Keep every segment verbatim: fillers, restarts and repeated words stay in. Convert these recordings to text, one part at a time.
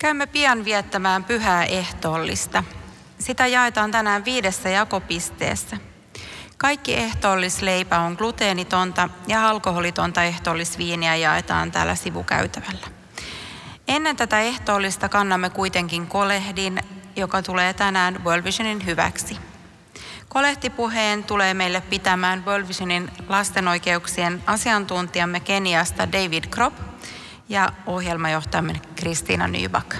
Käymme pian viettämään pyhää ehtoollista. Sitä jaetaan tänään viidessä jakopisteessä. Kaikki ehtoollisleipä on gluteenitonta ja alkoholitonta ehtoollisviiniä jaetaan täällä sivukäytävällä. Ennen tätä ehtoollista kannamme kuitenkin kolehdin, joka tulee tänään World Visionin hyväksi. Kolehtipuheen tulee meille pitämään World Visionin lastenoikeuksien asiantuntijamme Keniasta David Kropp ja ohjelmajohtajamme Kristiina Nybak.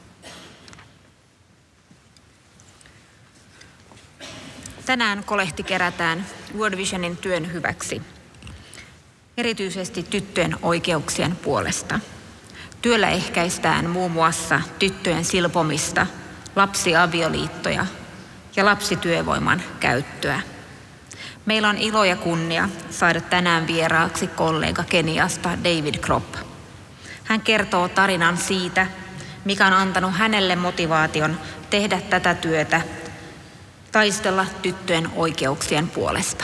Tänään kolehti kerätään World Visionin työn hyväksi, erityisesti tyttöjen oikeuksien puolesta. Työllä ehkäistään muun muassa tyttöjen silpomista, lapsiavioliittoja ja lapsityövoiman käyttöä. Meillä on ilo ja kunnia saada tänään vieraaksi kollega Keniasta David Kropp. Hän kertoo tarinan siitä, mikä on antanut hänelle motivaation tehdä tätä työtä, taistella tyttöjen oikeuksien puolesta.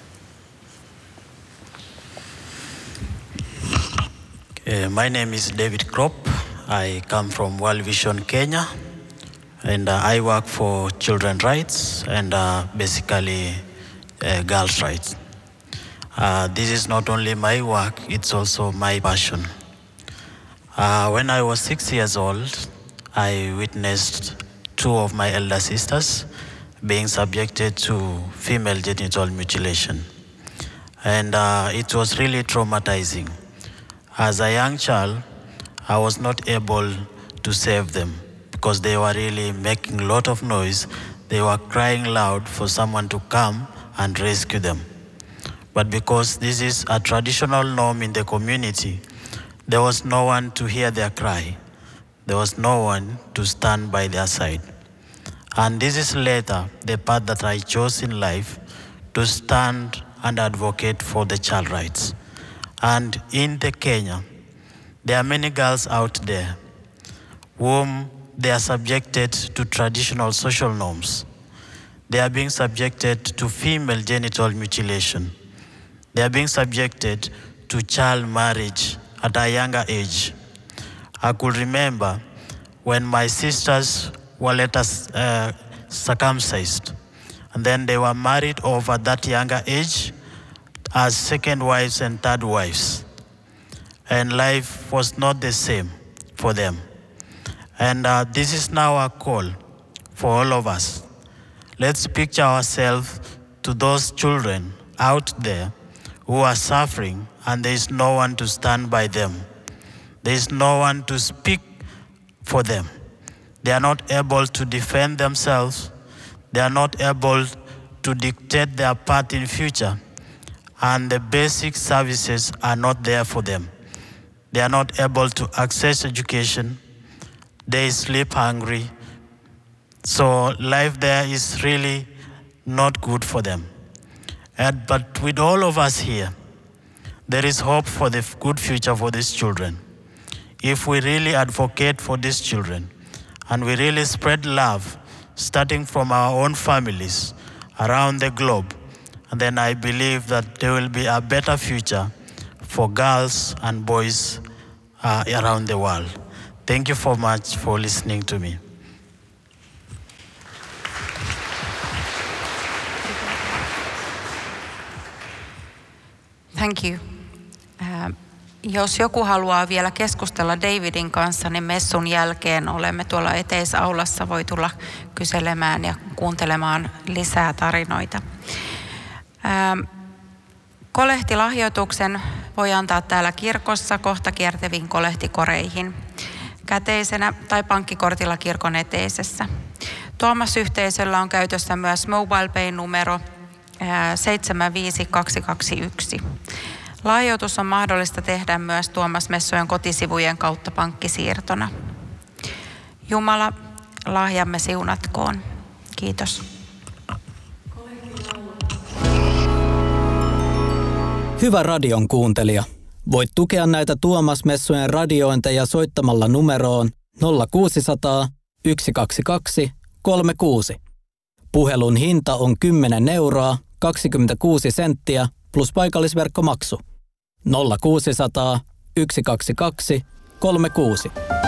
My name is David Kropp. I come from World Vision Kenya, and uh, I work for children's rights and uh, basically uh, girls' rights. Uh, this is not only my work, it's also my passion. Uh, when I was six years old, I witnessed two of my elder sisters being subjected to female genital mutilation. And uh, it was really traumatizing. As a young child, I was not able to save them because they were really making a lot of noise. They were crying loud for someone to come and rescue them. But because this is a traditional norm in the community, there was no one to hear their cry. There was no one to stand by their side. And this is later the path that I chose in life, to stand and advocate for the child rights. And in the Kenya, there are many girls out there whom they are subjected to traditional social norms. They are being subjected to female genital mutilation. They are being subjected to child marriage at a younger age. I could remember when my sisters were later uh, circumcised, and then they were married off at that younger age as second wives and third wives. And life was not the same for them. And uh, this is now a call for all of us. Let's picture ourselves to those children out there who are suffering, and there is no one to stand by them. There is no one to speak for them. They are not able to defend themselves. They are not able to dictate their path in future. And the basic services are not there for them. They are not able to access education. They sleep hungry. So life there is really not good for them. And, but with all of us here, there is hope for the good future for these children. If we really advocate for these children, and we really spread love, starting from our own families around the globe, and then I believe that there will be a better future for girls and boys uh, around the world. Thank you so much for listening to me. Thank you. Uh, jos joku haluaa vielä keskustella Davidin kanssa, niin messun jälkeen olemme tuolla eteisaulassa, voi tulla kyselemään ja kuuntelemaan lisää tarinoita. Uh, kolehtilahjoituksen voi antaa täällä kirkossa kohta kiertäviin kolehtikoreihin, käteisenä tai pankkikortilla kirkon eteisessä. Tuomas-yhteisöllä on käytössä myös Mobile Pay-numero seitsemän viisi kaksi kaksi yksi. Lahjoitus on mahdollista tehdä myös Tuomas-messujen kotisivujen kautta pankkisiirtona. Jumala, lahjamme siunatkoon. Kiitos. Hyvä radion kuuntelija. Voit tukea näitä Tuomas-messujen radiointeja soittamalla numeroon nolla kuusi nolla nolla yksi kaksi kaksi kolme kuusi. Puhelun hinta on kymmenen euroa kaksikymmentäkuusi senttiä plus paikallisverkkomaksu. nolla kuusi nolla nolla yksi kaksi kaksi kolme kuusi.